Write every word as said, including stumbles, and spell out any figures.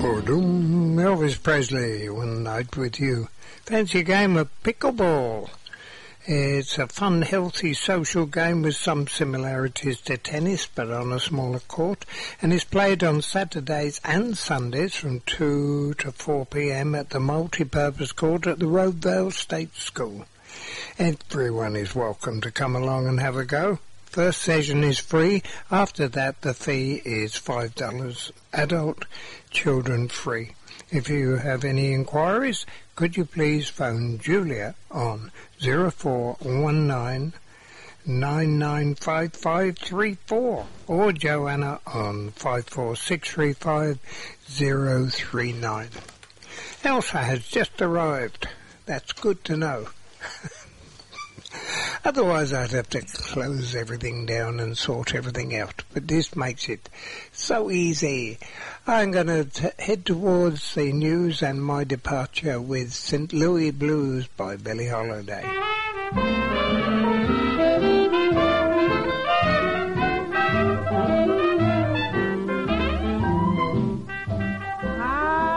Boredom, Elvis Presley, One Night With You. Fancy a game of pickleball? It's a fun, healthy, social game with some similarities to tennis, but on a smaller court, and is played on Saturdays and Sundays from two to four p.m. at the multi-purpose court at the Roadvale State School. Everyone is welcome to come along and have a go. First session is free. After that, the fee is five dollars. Adult, children free. If you have any inquiries, could you please phone Julia on zero four one nine nine nine five five three four or Joanna on five four six three five zero three nine. Elsa has just arrived. That's good to know. Otherwise, I'd have to close everything down and sort everything out. But this makes it so easy. I'm going to head towards the news and my departure with Saint Louis Blues by Billie Holiday.